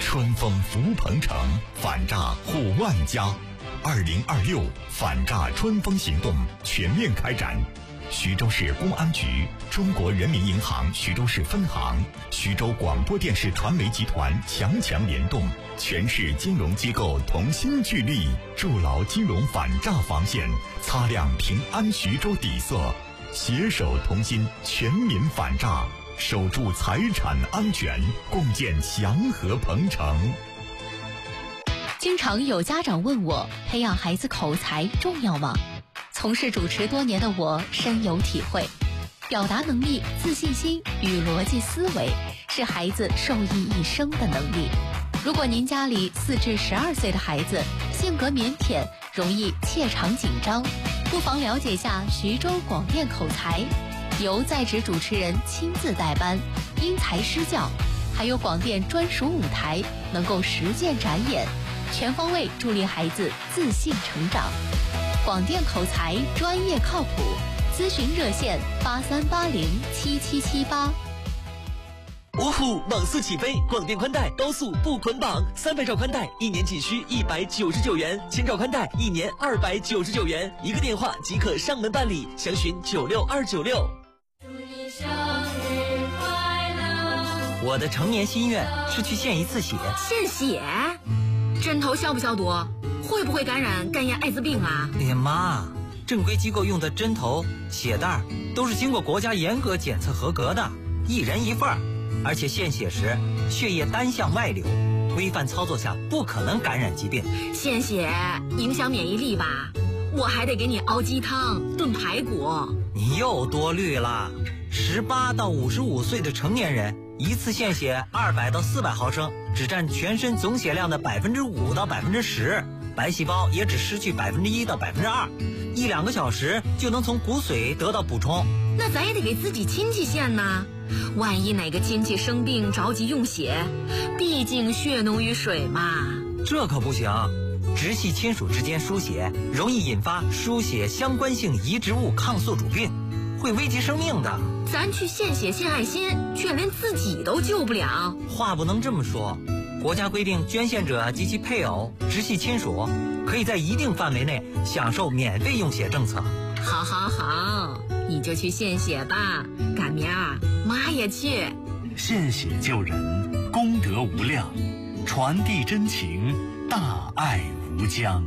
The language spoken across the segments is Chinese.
春风福鹏城，反诈护万家。2026反诈春风行动全面开展。徐州市公安局、中国人民银行徐州市分行、徐州广播电视传媒集团强联动，全市金融机构同心聚力，筑牢金融反诈防线，擦亮平安徐州底色，携手同心，全民反诈，守住财产安全，共建祥和鹏城。 经常有家长问我，培养孩子口才重要吗？从事主持多年的我深有体会，表达能力、自信心与逻辑思维是孩子受益一生的能力。如果您家里4至12岁的孩子性格腼腆，容易怯场紧张，不妨了解下徐州广电口才，由在职主持人亲自带班，因材施教，还有广电专属舞台，能够实践展演，全方位助力孩子自信成长。广电口才专业靠谱，咨询热线83807778。 芜湖网速起飞，广电宽带高速不捆绑，300兆宽带1年仅需199元，1000兆宽带1年299元，1个电话即可上门办理，详询96296。 祝你生日快乐！ 我的成年心愿是去献一次血。 献血？针头消不消毒？会不会感染肝炎、艾滋病啊？ 哎呀妈，正规机构用的针头、血袋都是经过国家严格检测合格的，1人1份，而且献血时血液单向外流，规范操作下不可能感染疾病。 献血影响免疫力吧？我还得给你熬鸡汤、炖排骨。 你又多虑了。18到55岁的成年人，一次献血200到400毫升，只占全身总血量的5%到10%，白细胞也只失去1%到2%，1-2个小时就能从骨髓得到补充。 那咱也得给自己亲戚献呐，万一哪个亲戚生病着急用血，毕竟血浓于水嘛。 这可不行，直系亲属之间输血容易引发输血相关性移植物抗宿主病，会危及生命的。 咱去献血献爱心，却连自己都救不了。 话不能这么说，国家规定捐献者及其配偶、直系亲属可以在一定范围内享受免费用血政策。 好好好，你就去献血吧，赶明儿妈也去。 献血救人，功德无量，传递真情，大爱无疆。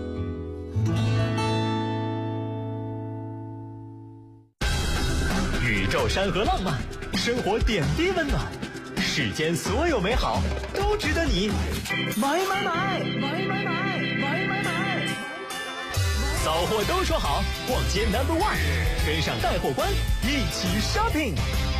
宇宙山河浪漫，生活点滴温暖，世间所有美好都值得你买！扫货都说好，逛街 No.1，跟上带货官，一起 shopping。